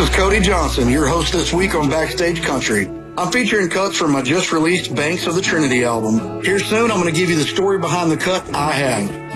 is Cody Johnson, your host this week on Backstage Country. I'm featuring cuts from my just released Banks of the Trinity album. Here soon, I'm going to give you the story behind the cut I Have.